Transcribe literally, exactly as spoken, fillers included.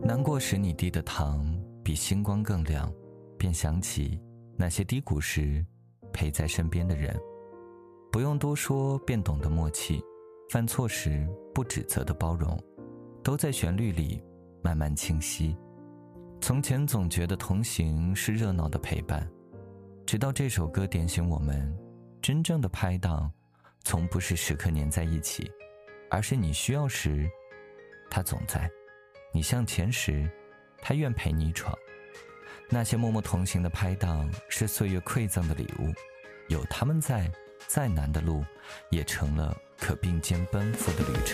难过时你滴的糖比星光更亮，便想起那些低谷时陪在身边的人。不用多说便懂得默契，犯错时不指责的包容，都在旋律里慢慢清晰。从前总觉得同行是热闹的陪伴，直到这首歌点醒我们，真正的拍档从不是时刻黏在一起，而是你需要时他总在，你向前时他愿陪你闯。那些默默同行的拍档是岁月馈赠的礼物，有他们在，再难的路也成了可并肩奔赴的旅程。